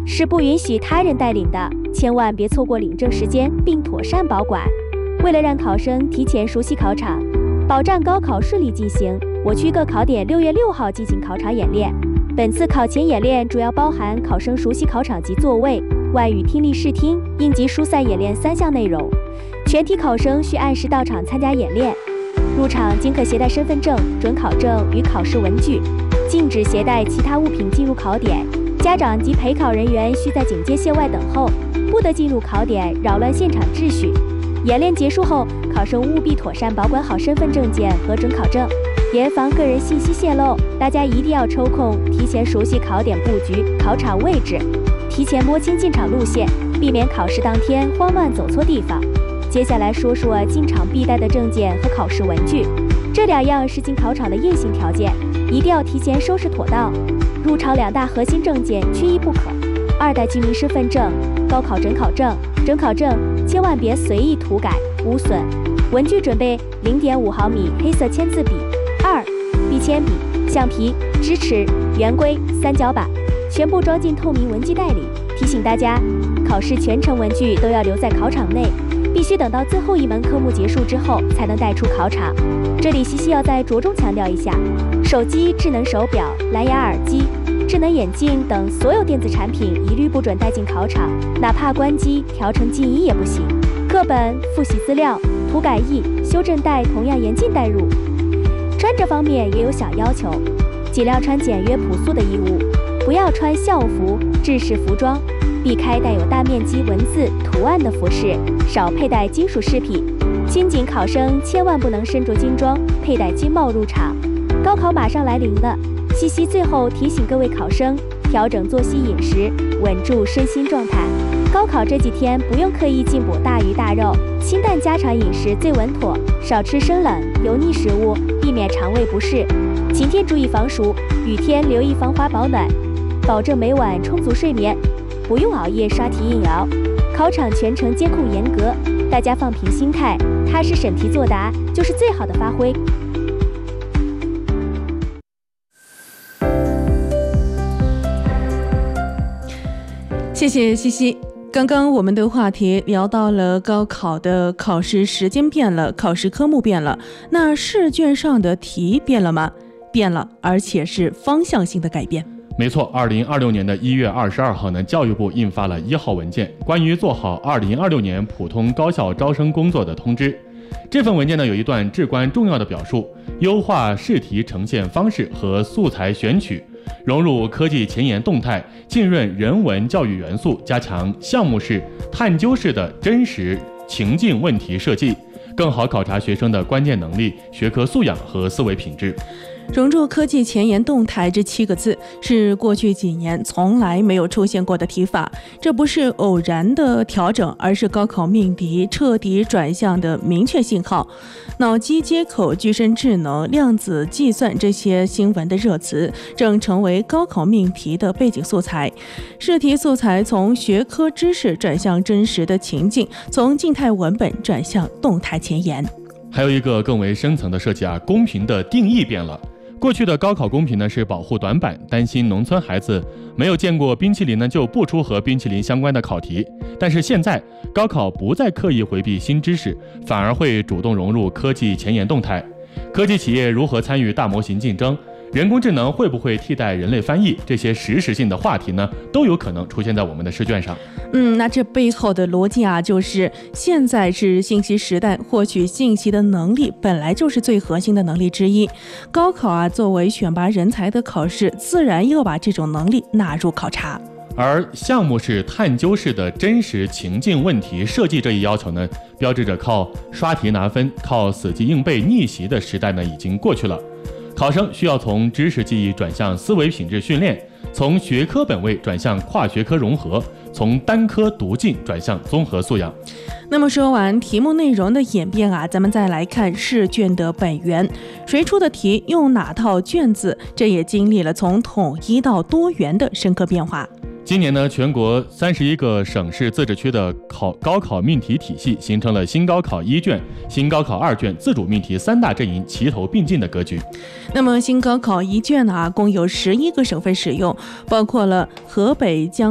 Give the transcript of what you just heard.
是不允许他人带领的，千万别错过领证时间，并妥善保管。为了让考生提前熟悉考场，保障高考顺利进行，我区各考点6月6号进行考场演练。本次考前演练主要包含考生熟悉考场及座位、外语听力试听、应急疏散演练3项内容。全体考生需按时到场参加演练。入场仅可携带身份证、准考证与考试文具，禁止携带其他物品进入考点。家长及陪考人员需在警戒线外等候，不得进入考点扰乱现场秩序。演练结束后，考生务必妥善保管好身份证件和准考证，严防个人信息泄露。大家一定要抽空提前熟悉考点布局、考场位置，提前摸清进场路线，避免考试当天慌乱走错地方。接下来说说进场必带的证件和考试文具，这2样是进考场的硬性条件，一定要提前收拾妥当。入场2大核心证件缺一不可：2代居民身份证、高考准考证。准考证千万别随意涂改污损。文具准备0.5毫米黑色签字笔、笔铅笔、橡皮、直尺、圆规、三角板，全部装进透明文具袋里。提醒大家，考试全程文具都要留在考场内，必须等到最后一门科目结束之后才能带出考场。这里西西要再着重强调一下，手机、智能手表、蓝牙耳机、智能眼镜等所有电子产品一律不准带进考场，哪怕关机调成静音也不行。课本、复习资料、涂改液、修正带同样严禁带入。穿着方面也有小要求，尽量穿简约朴素的衣物，不要穿校服、制式服装，避开带有大面积文字、图案的服饰，少佩戴金属饰品。新进考生千万不能身着军装、佩戴军帽入场。高考马上来临了，西西最后提醒各位考生调整作息饮食，稳住身心状态。高考这几天不用刻意进补大鱼大肉，清淡家常饮食最稳妥，少吃生冷油腻食物，避免肠胃不适。晴天注意防暑，雨天留意防滑保暖，保证每晚充足睡眠，不用熬夜刷题硬熬。考场全程监控严格，大家放平心态，踏实审题作答就是最好的发挥。 谢谢西西。刚刚我们的话题聊到了高考的考试时间变了，考试科目变了，那试卷上的题变了吗？变了，而且是方向性的改变。 没错，2026年的1月22号呢，教育部印发了1号文件，关于做好2026年普通高校招生工作的通知。这份文件呢，有一段至关重要的表述：优化试题呈现方式和素材选取，融入科技前沿动态，浸润人文教育元素，加强项目式、探究式的真实情境问题设计，更好考察学生的关键能力、学科素养和思维品质。 融入科技前沿动态这7个字是过去几年从来没有出现过的提法，这不是偶然的调整，而是高考命题彻底转向的明确信号。脑机接口、具身智能、量子计算这些新闻的热词正成为高考命题的背景素材。试题素材从学科知识转向真实的情境，从静态文本转向动态前沿。 还有一个更为深层的设计公平的定义变了。过去的高考公平呢是保护短板，担心农村孩子没有见过冰淇淋呢就不出和冰淇淋相关的考题。但是现在高考不再刻意回避新知识，反而会主动融入科技前沿动态。科技企业如何参与大模型竞争，人工智能会不会替代人类翻译，这些实时性的话题呢都有可能出现在我们的试卷上。 那这背后的逻辑就是现在是信息时代，获取信息的能力本来就是最核心的能力之一。高考作为选拔人才的考试，自然要把这种能力纳入考察。 而项目式、探究式的真实情境问题设计这一要求呢，标志着靠刷题拿分、靠死记硬背逆袭的时代呢已经过去了。考生需要从知识记忆转向思维品质训练，从学科本位转向跨学科融合，从单科读进转向综合素养。 那么说完题目内容的演变咱们再来看试卷的本源，谁出的题，用哪套卷子，这也经历了从统一到多元的深刻变化。 今年呢，全国31个省市自治区的高考命题体系形成了新高考1卷、新高考2卷自主命题3大阵营齐头并进的格局。 那么新高考1卷共有11个省份使用，包括了河北、江